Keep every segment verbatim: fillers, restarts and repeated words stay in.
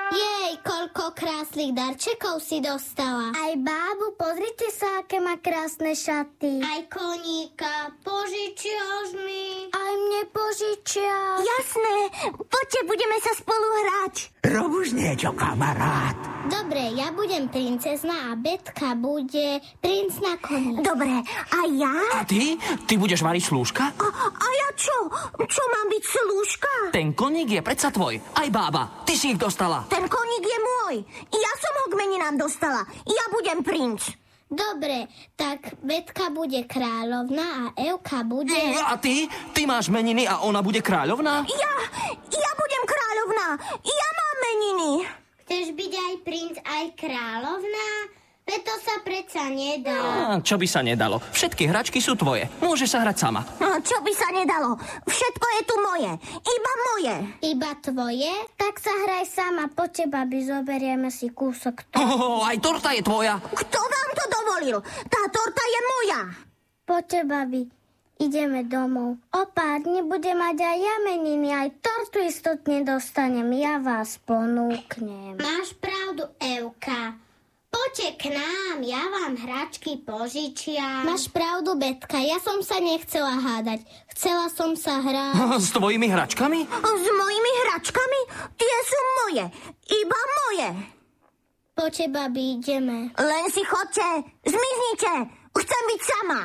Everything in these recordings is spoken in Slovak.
Jej, koľko krásnych darčekov si dostala. Aj bábu, pozrite sa, aké má krásne šaty. Aj koníka, požičiaš mi? Aj mne požičiaš. Jasné, poďte, budeme sa spolu hrať. Rob už niečo, kamarát. Dobre, ja budem princezna a Betka bude princ na koni. Dobre, a ja? A ty? Ty budeš variť slúžka? A, a ja čo? Čo mám byť slúžka? Ten koník je predsa tvoj. Aj bába, ty si ich dostala. Ten koník je môj. Ja som ho k meninám dostala. Ja budem princ. Dobre, tak Betka bude kráľovná a Evka bude... A ty? Ty máš meniny a ona bude kráľovná? Ja, ja budem kráľovná. Ja mám meniny. Chceš byť aj princ, aj kráľovná? Veď to sa predsa nedá. A, čo by sa nedalo? Všetky hračky sú tvoje. Môžeš sa hrať sama. No, čo by sa nedalo? Všetko je tu moje. Iba moje. Iba tvoje? Tak sa hraj sama. Poďte, babi, zoberieme si kúsok toho. Oh, aj torta je tvoja. Kto vám to dovolil? Tá torta je moja. Poďte, babi. Ideme domov. O pár dní bude mať aj ja meniny, aj tortu istotne dostanem. Ja vás ponúknem. Máš pravdu, Evka. Poďte k nám, ja vám hračky požičiam. Máš pravdu, Betka, ja som sa nechcela hádať. Chcela som sa hrať. S tvojimi hračkami? S mojimi hračkami? Tie sú moje. Iba moje. Poďte, babi, ideme. Len si chodte. Zmiznite. Chcem byť sama.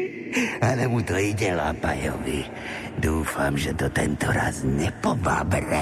Ale mu to ide, Lapajovi. Dúfam, že to tento raz nepobabre.